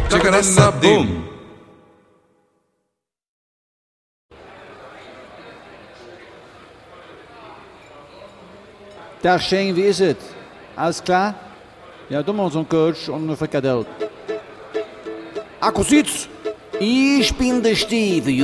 Chickarassa, boom. Tag Shane, wie ist es? Alles klar? Ja, du machst so einen Coach und eine Frikadelle. Akkusitz, ich bin der Steve.